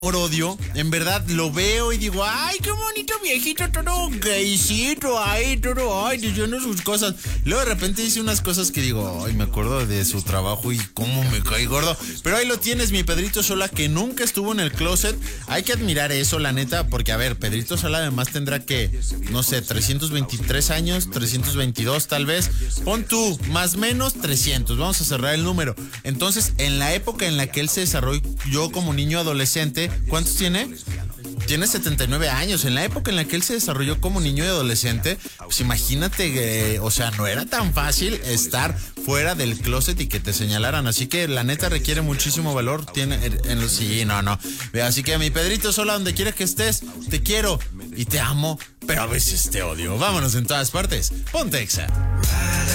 Odio, en verdad lo veo y digo, ay, qué bonito viejito, todo gaycito, ay, diciendo sus cosas. Luego de repente dice unas cosas que digo, ay, me acuerdo de su trabajo y cómo me cae gordo. Pero ahí lo tienes, mi Pedrito Sola, que nunca estuvo en el closet. Hay que admirar eso, la neta, porque a ver, Pedrito Sola además tendrá que, no sé, 323 años, 322 tal vez. Pon tú, más o menos 300, vamos a cerrar el número. Entonces, en la época en la que él se desarrolló como niño adolescente, ¿cuántos tiene? Tiene 79 años. En la época en la que él se desarrolló como niño y adolescente, pues imagínate, o sea, no era tan fácil estar fuera del closet y que te señalaran. Así que la neta requiere muchísimo valor. Sí, no. Así que mi Pedrito Sola, donde quiera que estés, te quiero y te amo, pero a veces te odio. Vámonos en todas partes. Ponte Exa.